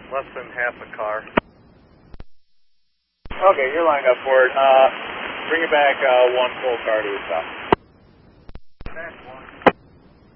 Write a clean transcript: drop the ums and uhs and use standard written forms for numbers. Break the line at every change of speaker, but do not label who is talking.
Less than half a car.
Okay, you're lined up for it. Bring it back one full car to the stop.